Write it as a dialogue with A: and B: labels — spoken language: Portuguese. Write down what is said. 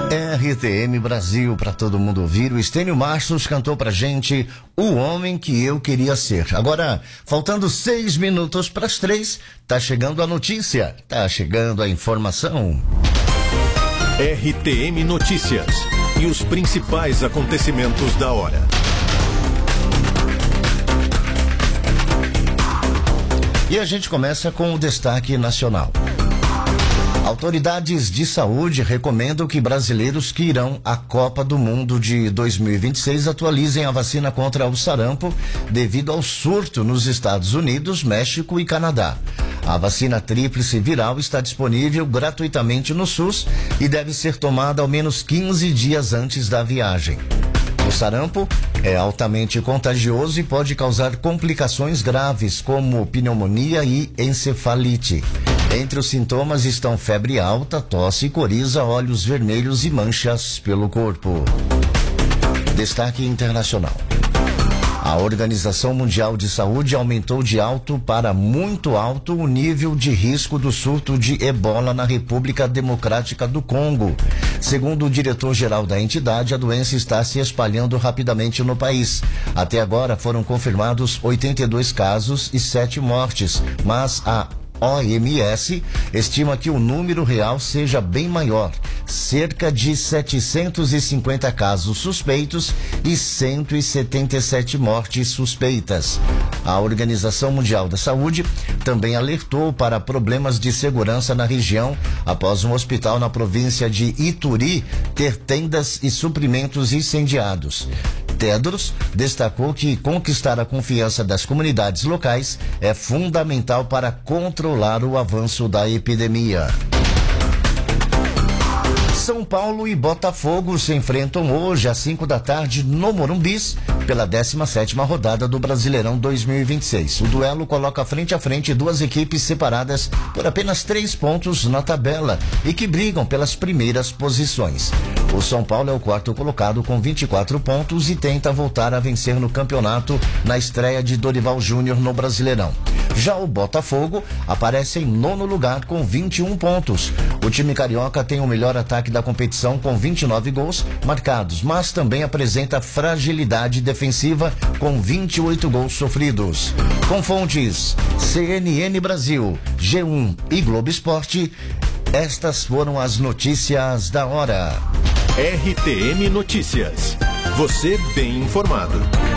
A: RTM Brasil, para todo mundo ouvir. O Estênio Marços cantou pra gente O Homem que Eu Queria Ser. Agora, faltando 6 minutos para as 3, tá chegando a notícia, tá chegando a informação.
B: RTM Notícias e os principais acontecimentos da hora.
A: E a gente começa com o destaque nacional. Autoridades de saúde recomendam que brasileiros que irão à Copa do Mundo de 2026 atualizem a vacina contra o sarampo devido ao surto nos Estados Unidos, México e Canadá. A vacina tríplice viral está disponível gratuitamente no SUS e deve ser tomada ao menos 15 dias antes da viagem. O sarampo é altamente contagioso e pode causar complicações graves como pneumonia e encefalite. Entre os sintomas estão febre alta, tosse, coriza, olhos vermelhos e manchas pelo corpo. Destaque internacional. A Organização Mundial de Saúde aumentou de alto para muito alto o nível de risco do surto de ebola na República Democrática do Congo. Segundo o diretor-geral da entidade, a doença está se espalhando rapidamente no país. Até agora foram confirmados 82 casos e 7 mortes, mas a OMS estima que o número real seja bem maior, cerca de 750 casos suspeitos e 177 mortes suspeitas. A Organização Mundial da Saúde também alertou para problemas de segurança na região após um hospital na província de Ituri ter tendas e suprimentos incendiados. Tedros destacou que conquistar a confiança das comunidades locais é fundamental para controlar o avanço da epidemia. São Paulo e Botafogo se enfrentam hoje às 5 da tarde no Morumbis pela 17ª rodada do Brasileirão 2026. O duelo coloca frente a frente duas equipes separadas por apenas 3 pontos na tabela e que brigam pelas primeiras posições. O São Paulo é o quarto colocado com 24 pontos e tenta voltar a vencer no campeonato na estreia de Dorival Júnior no Brasileirão. Já o Botafogo aparece em 9º lugar com 21 pontos. O time carioca tem o melhor ataque da competição com 29 gols marcados, mas também apresenta fragilidade defensiva com 28 gols sofridos. Com fontes CNN Brasil, G1 e Globo Esporte, estas foram as notícias da hora.
B: RTM Notícias. Você bem informado.